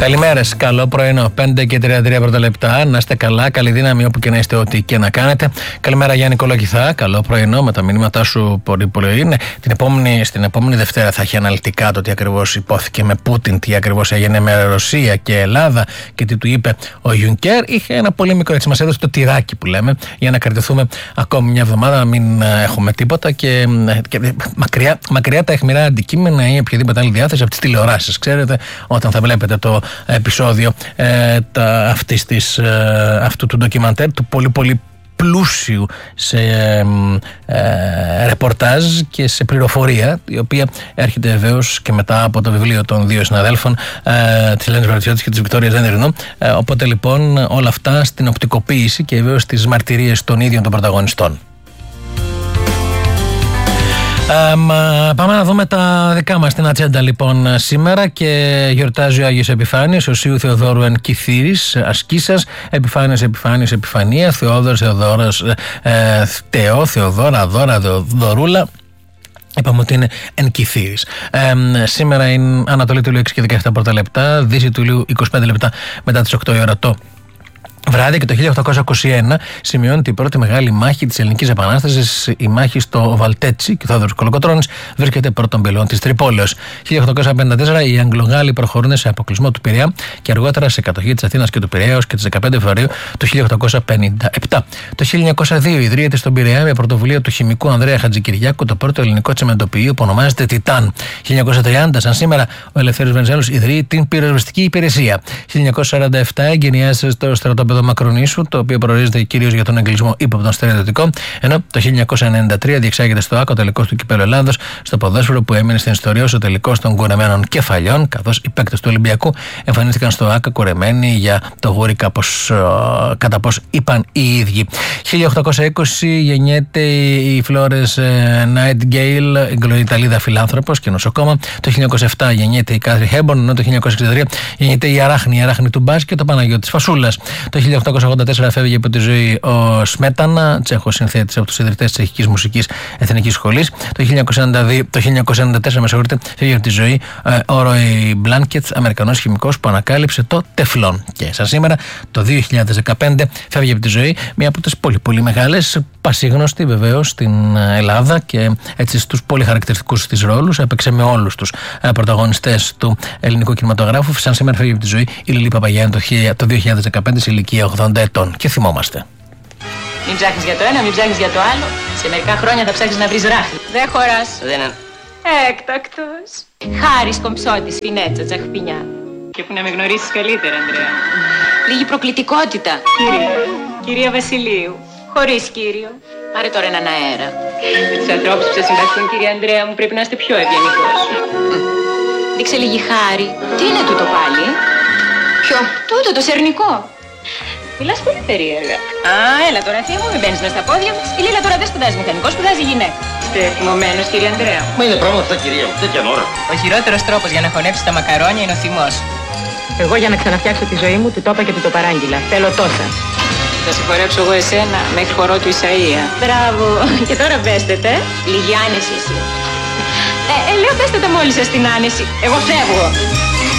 Καλημέρες, καλό πρωινό. 5 και 33 πρώτα λεπτά. Να είστε καλά, καλή δύναμη όπου και να είστε, ό,τι και να κάνετε. Καλημέρα, Γιάννη Κολοκυθά. Καλό πρωινό με τα μηνύματά σου. Πολύ είναι. Στην επόμενη Δευτέρα θα έχει αναλυτικά το τι ακριβώς υπόθηκε με Πούτιν, τι ακριβώς έγινε με Ρωσία και Ελλάδα και τι του είπε ο Γιουνκέρ. Είχε ένα πολύ μικρό, έτσι μας έδωσε το τυράκι που λέμε, για να κρατηθούμε ακόμη μια εβδομάδα, να μην έχουμε τίποτα και μακριά τα αιχμηρά αντικείμενα ή οποιαδήποτε άλλη διάθεση από τις τηλεοράσεις. Ξέρετε, όταν θα βλέπετε το επεισόδιο αυτού του ντοκιμαντέρ, του πολύ πλούσιου σε ρεπορτάζ και σε πληροφορία, η οποία έρχεται βεβαίως και μετά από το βιβλίο των δύο συναδέλφων, της Ελένης Βαρουτσιώτης και της Βικτόριας Δένδρινου. Οπότε λοιπόν όλα αυτά στην οπτικοποίηση και βεβαίως στις μαρτυρίες των ίδιων των πρωταγωνιστών. Πάμε να δούμε τα δικά μας στην ατζέντα λοιπόν σήμερα. Και γιορτάζει ο Άγιος Επιφάνιος, ο Σίου Θεοδόρου εν Κηθήρης, Ασκήσας, Επιφάνιος, Επιφανία, Θεόδωρος, Θεοδόρος, Θεό, Θεοδόρα, Δώρα, Δωρούλα. Είπαμε ότι είναι εν Κηθήρης. Σήμερα είναι Ανατολή του Ηλίου 6 και 17 πρώτα λεπτά, Δύση του Ηλίου 25 λεπτά μετά τις 8 η ώρα το βράδυ, και το 1821 σημειώνεται η πρώτη μεγάλη μάχη της Ελληνικής Επανάστασης, η μάχη στο Βαλτέτσι, και ο Θόδωρος Κολοκοτρώνης βρίσκεται πρώτον πυλών της Τρυπόλεως. 1854 οι Αγγλογάλοι προχωρούν σε αποκλεισμό του Πειραιά και αργότερα σε κατοχή της Αθήνας και του Πειραιαίου και τις 15 Φεβρουαρίου του 1857. Το 1902 ιδρύεται στον Πειραιά με πρωτοβουλία του χημικού Ανδρέα Χατζικυριάκου το πρώτο ελληνικό τσιμεντοποιείο που ονομάζεται Τιτάν. 1930, σαν σήμερα, ο Ελευθέριος Βενιζέλος ιδρύει την πυροσβεστική υπηρεσία. 1947 εγκαινιάζεται στο στρατόπεδο Μακρονήσου, το οποίο προορίζεται κυρίως για τον εγκλισμό ύποπτων στερεοδοτικών, ενώ το 1993 διεξάγεται στο ΑΚΑ ο τελικός του Κυπέλλου Ελλάδος στο ποδόσφαιρο, που έμεινε στην ιστορία ως ο τελικός των κουρεμένων κεφαλιών, καθώς οι παίκτες του Ολυμπιακού εμφανίστηκαν στο ΑΚΑ κουρεμένοι για το γούρι, κατά πώς είπαν οι ίδιοι. 1820 γεννιέται η Φλόρες Νάιτγκέιλ, Ιταλίδα φιλάνθρωπος και νοσοκόμα. Το 1907 γεννιέται η Κάθρι Χέμπορν, ενώ το 1963 γεννιέται η Αράχνη του μπάσκετ, το Παναγιώτης Φασούλας. Το 1884 φεύγει από τη ζωή ο Σμέτανα, Τσέχος συνθέτης, από τους ιδρυτές της Τσεχικής Μουσικής Εθνικής Σχολής. Το 1994 φεύγει από τη ζωή ο Ρόι Μπλάνκετ, Αμερικανός χημικός που ανακάλυψε το τεφλόν. Και σαν σήμερα, το 2015 φεύγει από τη ζωή μία από τις πολύ μεγάλες, πασίγνωστη βεβαίως στην Ελλάδα και έτσι στους πολύ χαρακτηριστικούς της ρόλους. Έπαιξε με όλους τους πρωταγωνιστές του ελληνικού κινηματογράφου. Σαν σήμερα φεύγει από τη ζωή η Λιλή Παπαγιάννη το 2015 σε ηλικία 80 ετών. Και θυμόμαστε. Μην ψάχνεις για το ένα, μην ψάχνεις για το άλλο. Σε μερικά χρόνια θα ψάχνεις να βρεις ράχνη. Δεν χωράς. Δεν είναι. Έκτακτος. Χάρης Κομψώτης, Φινέτσα, Τσαχπινιά. Και που να με γνωρίσεις καλύτερα, Ανδρέα. Λίγη προκλητικότητα. Κυρία Βασιλείου. Χωρίς κύριο. Πάρε τώρα έναν αέρα. Με τους ανθρώπους που σας συμπαθούν, κυρία Ανδρέα μου, πρέπει να είστε πιο ευγενικός. Δείξε λίγη χάρη. Τι είναι τούτο πάλι? Ποιο? Τούτο το σερνικό. Μιλάς πολύ περίεργα. Α, έλα τώρα, θεία μου, μην μπαίνεις μες στα πόδια μας. Η Λίλα τώρα δεν σπουδάζει μηχανικό, σπουδάζει γυναίκα. Είστε θυμωμένος, κύριε Ανδρέα. Μα είναι πράγματα αυτά, κυρία μου, τέτοια ώρα. Ο χειρότερος τρόπος για να χωνέψεις τα μακαρόνια είναι ο θυμός. Εγώ για να ξαναφτιάξω τη ζωή μου, του το είπα και του το παράγγειλα. Θέλω τόσα. Θα σε χορέψω εγώ εσένα μέχρι χορό του Ισαΐα. Μπράβο. Και τώρα βέστετε. Λίγη άνεση εσύ. Λέω βέστε τα μόλις σας την άνεση. Εγώ φεύγω.